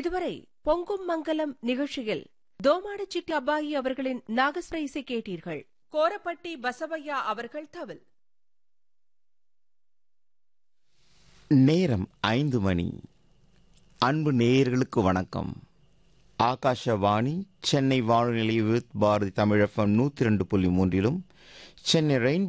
இதுவரை பொங்கும் மங்கலம் நிகழ்ச்சியில் தோமாடச்சிட்டி அப்பாயி அவர்களின் நாகஸ்வர இசை கேட்டீர்கள். கோரப்பட்டி பசவையா அவர்கள் தவில். நேரம் 5 மணி. அன்பு நேயர்களுக்கு வணக்கம். ஆகாஷவாணி சென்னை வானொலி with Bharathi Tamil FM 102.3 Chennai rainbow